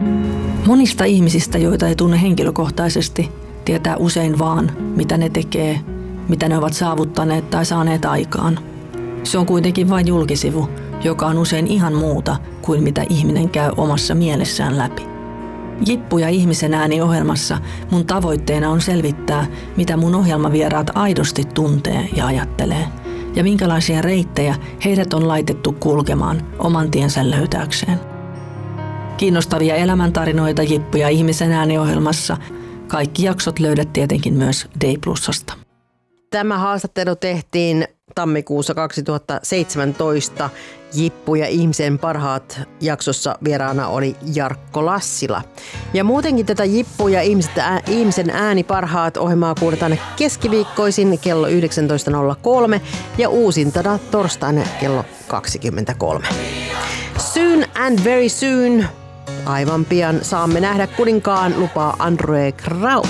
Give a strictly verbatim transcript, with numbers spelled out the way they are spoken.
Monista ihmisistä, joita ei tunne henkilökohtaisesti, tietää usein vaan, mitä ne tekee, mitä ne ovat saavuttaneet tai saaneet aikaan. Se on kuitenkin vain julkisivu, joka on usein ihan muuta kuin mitä ihminen käy omassa mielessään läpi. Jippu ja ihmisen ääni -ohjelmassa mun tavoitteena on selvittää, mitä mun ohjelmavieraat aidosti tuntee ja ajattelee, ja minkälaisia reittejä heidät on laitettu kulkemaan oman tiensä löytääkseen. Kiinnostavia elämäntarinoita Jippu ja ihmisen ääni -ohjelmassa. Kaikki jaksot löydät tietenkin myös D Plusasta. Tämä haastattelu tehtiin tammikuussa kaksituhattaseitsemäntoista. Jippu ja ihmisen parhaat -jaksossa vieraana oli Jarkko Lassila. Ja muutenkin tätä Jippu ja ihmisen ääni parhaat -ohjelmaa kuuletaan keskiviikkoisin kello yhdeksäntoista nolla kolme ja uusintana torstaina kello kaksikymmentäkolme. Soon and very soon, aivan pian, saamme nähdä kuninkaan, lupaa Andre Kraus.